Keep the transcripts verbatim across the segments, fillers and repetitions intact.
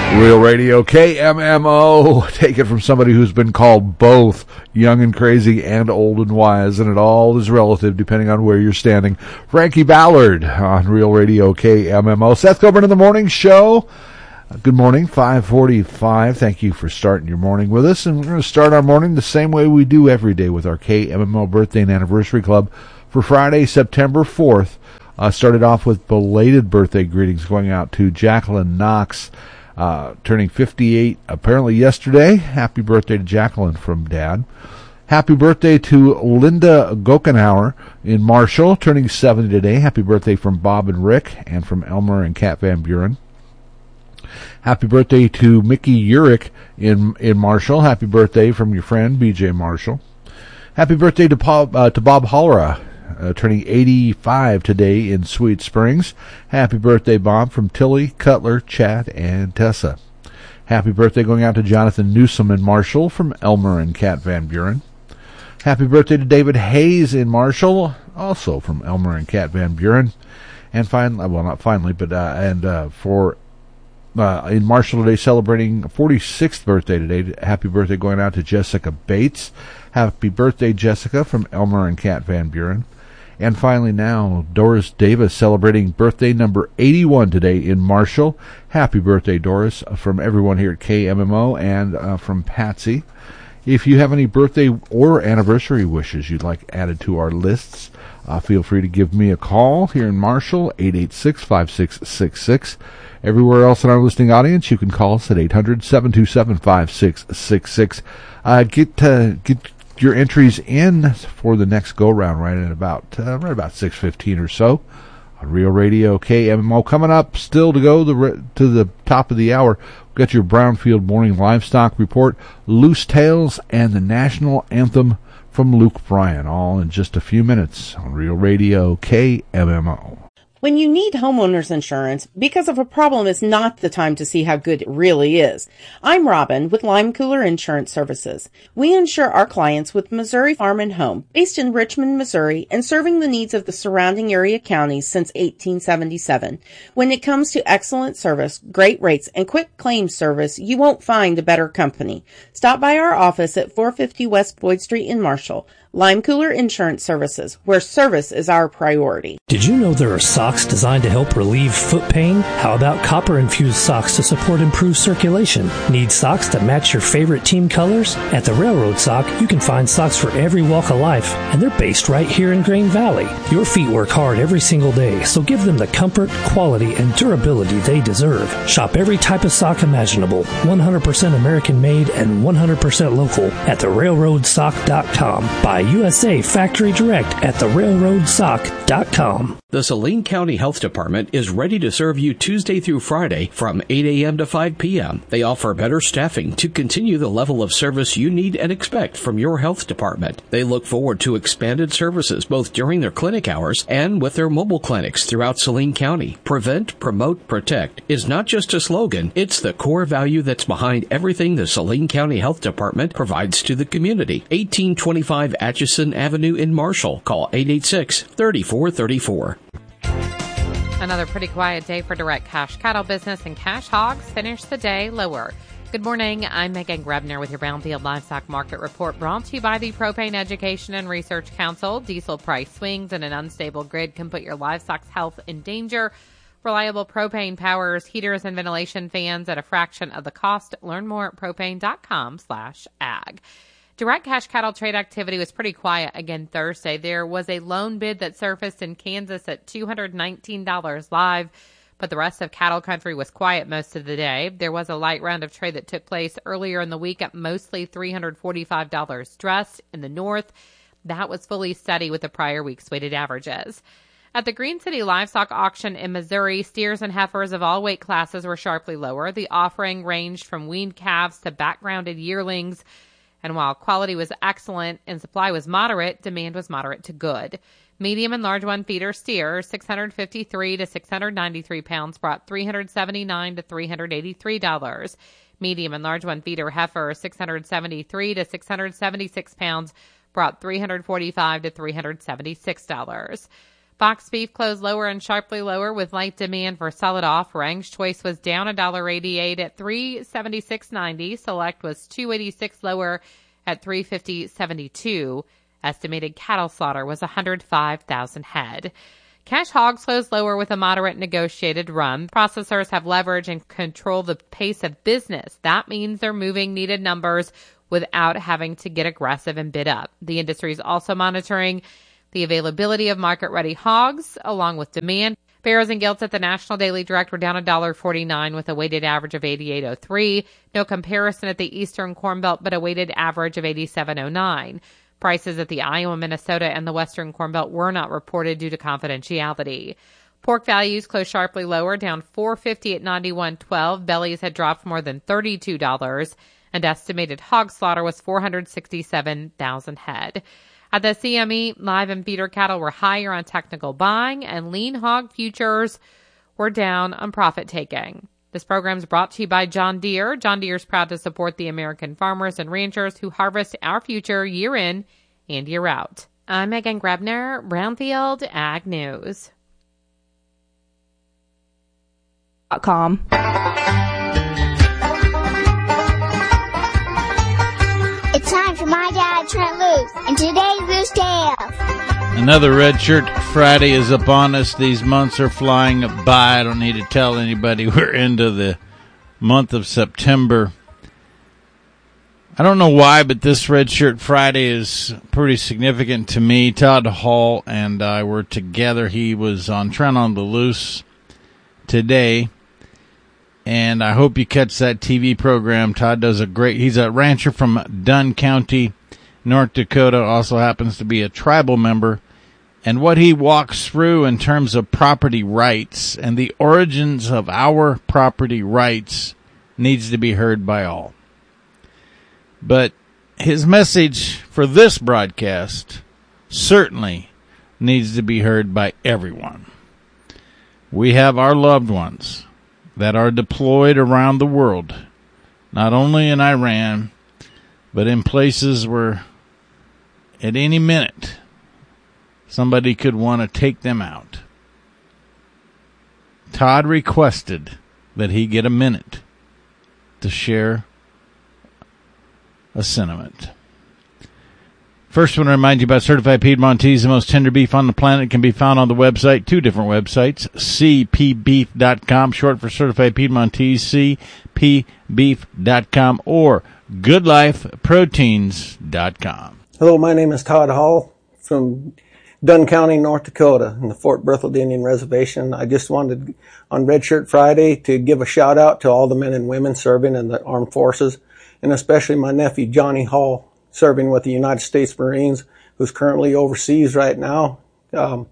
Real Radio, K M M O. Take it from somebody who's been called both young and crazy and old and wise, and it all is relative depending on where you're standing. Frankie Ballard on Real Radio, K M M O. Seth Coburn in the morning show. Good morning, five forty-five. Thank you for starting your morning with us, and we're going to start our morning the same way we do every day with our K M M O Birthday and Anniversary Club for Friday, September fourth. Uh, started off with belated birthday greetings going out to Jacqueline Knox, Uh, turning fifty-eight apparently yesterday. Happy birthday to Jacqueline from Dad. Happy birthday to Linda Gokenhauer in Marshall, turning seventy today. Happy birthday from Bob and Rick, and from Elmer and Kat Van Buren. Happy birthday to Mickey Urich in in Marshall. Happy birthday from your friend B J Marshall. Happy birthday to Bob, uh, to Bob Hollera, Uh, turning eighty-five today in Sweet Springs. Happy birthday, Bob, from Tilly, Cutler, Chad, and Tessa. Happy birthday going out to Jonathan Newsom in Marshall from Elmer and Kat Van Buren. Happy birthday to David Hayes in Marshall, also from Elmer and Kat Van Buren. And finally, well, not finally, but uh, and uh, for uh, in Marshall today, celebrating forty-sixth birthday today. Happy birthday going out to Jessica Bates. Happy birthday, Jessica, from Elmer and Kat Van Buren. And finally now, Doris Davis celebrating birthday number eighty-one today in Marshall. Happy birthday, Doris, from everyone here at K M M O and uh, from Patsy. If you have any birthday or anniversary wishes you'd like added to our lists, uh, feel free to give me a call here in Marshall, eight eight six, five six six six. Everywhere else in our listening audience, you can call us at eight hundred, seven two seven, five six six six. Uh, get, uh, get, your entries in for the next go round right at about uh, right about six fifteen or so on Real Radio K M M O. Coming up still to go the to the top of the hour, we've got your Brownfield Morning Livestock Report, Loose Tales, and the National Anthem from Luke Bryan, all in just a few minutes on Real Radio K M M O. When you need homeowners insurance, because of a problem is not the time to see how good it really is. I'm Robin with Lime Cooler Insurance Services. We insure our clients with Missouri Farm and Home, based in Richmond, Missouri, and serving the needs of the surrounding area counties since eighteen seventy-seven. When it comes to excellent service, great rates, and quick claims service, you won't find a better company. Stop by our office at four fifty West Boyd Street in Marshall. Lime Cooler Insurance Services, where service is our priority. Did you know there are socks designed to help relieve foot pain? How about copper-infused socks to support improved circulation? Need socks to match your favorite team colors? At the Railroad Sock, you can find socks for every walk of life, and they're based right here in Grain Valley. Your feet work hard every single day, so give them the comfort, quality, and durability they deserve. Shop every type of sock imaginable, one hundred percent American-made and one hundred percent local at the railroad sock dot com. Buy U S A Factory Direct at the railroad sock dot com. The Saline County Health Department is ready to serve you Tuesday through Friday from eight a.m. to five p.m. They offer better staffing to continue the level of service you need and expect from your health department. They look forward to expanded services both during their clinic hours and with their mobile clinics throughout Saline County. Prevent, promote, protect is not just a slogan, it's the core value that's behind everything the Saline County Health Department provides to the community. eighteen twenty-five Atchison Avenue in Marshall. Call eight eight six, three four three four. Another pretty quiet day for direct cash cattle business, and cash hogs finished the day lower. Good morning. I'm Megan Grebner with your Brownfield Livestock Market Report, brought to you by the Propane Education and Research Council. Diesel price swings and an unstable grid can put your livestock's health in danger. Reliable propane powers heaters and ventilation fans at a fraction of the cost. Learn more at propane.com slash ag. Direct cash cattle trade activity was pretty quiet again Thursday. There was a lone bid that surfaced in Kansas at two hundred nineteen dollars live, but the rest of cattle country was quiet most of the day. There was a light round of trade that took place earlier in the week at mostly three hundred forty-five dollars dressed in the north. That was fully steady with the prior week's weighted averages. At the Green City Livestock Auction in Missouri, steers and heifers of all weight classes were sharply lower. The offering ranged from weaned calves to backgrounded yearlings. And while quality was excellent and supply was moderate, demand was moderate to good. Medium and large one feeder steer, six hundred fifty-three to six hundred ninety-three pounds, brought three hundred seventy-nine to three hundred eighty-three dollars. Medium and large one feeder heifer, six hundred seventy-three to six hundred seventy-six pounds, brought three hundred forty-five to three hundred seventy-six dollars. Box beef closed lower and sharply lower with light demand for solid offerings. Choice was down one dollar eighty-eight at three seventy-six ninety. Select was two eighty-six lower at three fifty seventy-two. Estimated cattle slaughter was one hundred five thousand head. Cash hogs closed lower with a moderate negotiated run. Processors have leverage and control the pace of business. That means they're moving needed numbers without having to get aggressive and bid up. The industry is also monitoring the availability of market-ready hogs along with demand. Barrows and Gilts at the National Daily Direct were down one dollar forty-nine with a weighted average of eighty-eight oh three. No comparison at the Eastern Corn Belt, but a weighted average of eighty-seven oh nine. Prices at the Iowa, Minnesota, and the Western Corn Belt were not reported due to confidentiality. Pork values closed sharply lower, down four fifty at ninety-one twelve. Bellies had dropped more than thirty-two dollars, and estimated hog slaughter was four hundred sixty-seven thousand head. At the C M E, live and feeder cattle were higher on technical buying, and lean hog futures were down on profit taking. This program is brought to you by John Deere. John Deere is proud to support the American farmers and ranchers who harvest our future year in and year out. I'm Megan Grebner, Brownfield Ag News. Com. It's time for my dad, Trent Loos, and today's Loose Tales. Another Red Shirt Friday is upon us. These months are flying by. I don't need to tell anybody we're into the month of September. I don't know why, but this Red Shirt Friday is pretty significant to me. Todd Hall and I were together. He was on Trent on the Loose today, and I hope you catch that T V program. Todd does a great, he's a rancher from Dunn County, North Dakota, also happens to be a tribal member, and what he walks through in terms of property rights and the origins of our property rights needs to be heard by all. But his message for this broadcast certainly needs to be heard by everyone. We have our loved ones that are deployed around the world, not only in Iran, but in places where at any minute somebody could want to take them out. Todd requested that he get a minute to share a sentiment. First, I want to remind you about Certified Piedmontese, the most tender beef on the planet. It can be found on the website, two different websites, c p beef dot com, short for Certified Piedmontese, c p beef dot com, or good life proteins dot com. Hello, my name is Todd Hall from Dunn County, North Dakota, in the Fort Berthold Indian Reservation. I just wanted, on Red Shirt Friday, to give a shout out to all the men and women serving in the armed forces, and especially my nephew, Johnny Hall, serving with the United States Marines, who's currently overseas right now. Um,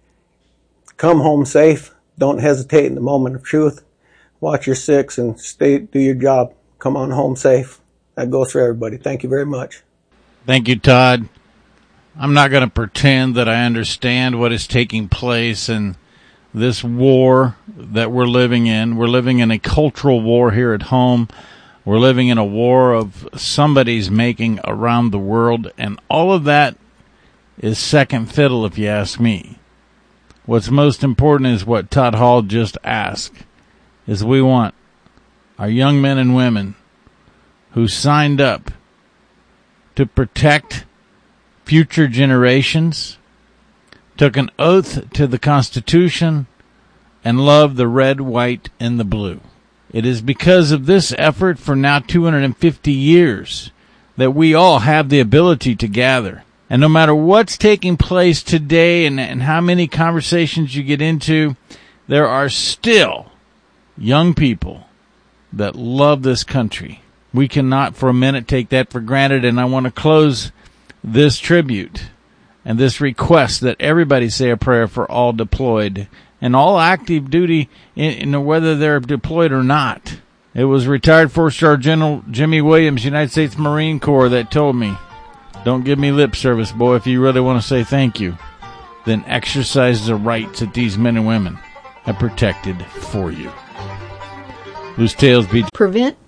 come home safe. Don't hesitate in the moment of truth. Watch your six and stay, do your job. Come on home safe. That goes for everybody. Thank you very much. Thank you, Todd. I'm not going to pretend that I understand what is taking place in this war that we're living in. We're living in a cultural war here at home. We're living in a war of somebody's making around the world, and all of that is second fiddle if you ask me. What's most important is what Todd Hall just asked, is we want our young men and women who signed up to protect future generations, took an oath to the Constitution, and love the red, white, and the blue. It is because of this effort for now two hundred fifty years that we all have the ability to gather. And no matter what's taking place today and, and how many conversations you get into, there are still young people that love this country. We cannot for a minute take that for granted, and I want to close this tribute and this request that everybody say a prayer for all deployed and all active duty, in, in whether they're deployed or not. It was retired four-star General Jimmy Williams, United States Marine Corps, that told me, don't give me lip service, boy. If you really want to say thank you, then exercise the rights that these men and women have protected for you. Loose Tales Beach. Prevent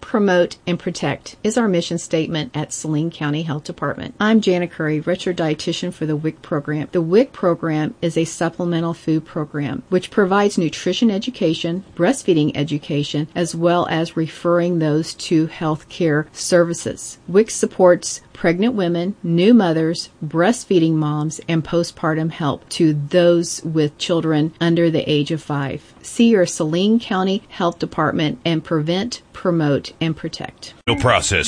promote, and protect is our mission statement at Saline County Health Department. I'm Jana Curry, registered dietitian for the W I C program. The W I C program is a supplemental food program which provides nutrition education, breastfeeding education, as well as referring those to health care services. W I C supports pregnant women, new mothers, breastfeeding moms, and postpartum help to those with children under the age of five. See your Saline County Health Department and prevent, promote, and protect. Process